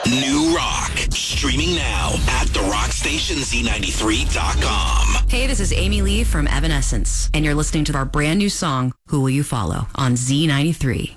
New rock. Streaming now at therockstationz93.com. Hey, this is Amy Lee from Evanescence, and you're listening to our brand new song, Who Will You Follow, on Z93.